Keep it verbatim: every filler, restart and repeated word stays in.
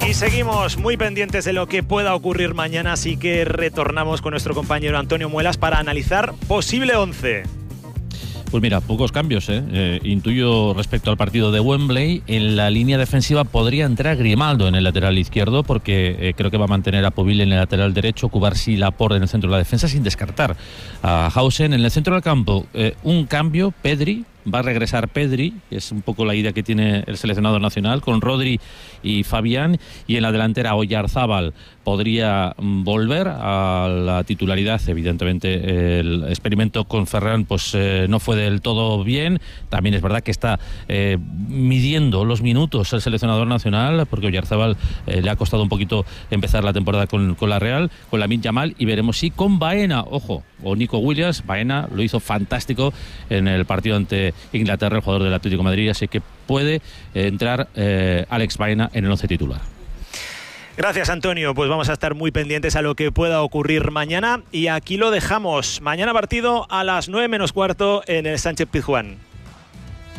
Y seguimos muy pendientes de lo que pueda ocurrir mañana, así que retornamos con nuestro compañero Antonio Muelas para analizar posible once. Pues mira, pocos cambios, ¿eh? Eh, intuyo respecto al partido de Wembley. En la línea defensiva podría entrar Grimaldo en el lateral izquierdo, porque eh, creo que va a mantener a Povil en el lateral derecho, Cubarsí y Laporte en el centro de la defensa, sin descartar a Hausen. En el centro del campo, eh, un cambio, Pedri. Va a regresar Pedri, que es un poco la idea que tiene el seleccionador nacional, con Rodri y Fabián, y en la delantera Oyarzábal podría volver a la titularidad. Evidentemente el experimento con Ferran pues eh, no fue del todo bien. También es verdad que está eh, midiendo los minutos el seleccionador nacional, porque Oyarzábal eh, le ha costado un poquito empezar la temporada con, con la Real, con Lamine Yamal, y veremos si con Baena, ojo, o Nico Williams. Baena lo hizo fantástico en el partido ante Inglaterra, el jugador del Atlético de Madrid, así que puede eh, entrar eh, Alex Baena en el once titular. Gracias, Antonio. Pues vamos a estar muy pendientes a lo que pueda ocurrir mañana, y aquí lo dejamos. Mañana partido a las nueve menos cuarto en el Sánchez Pizjuán.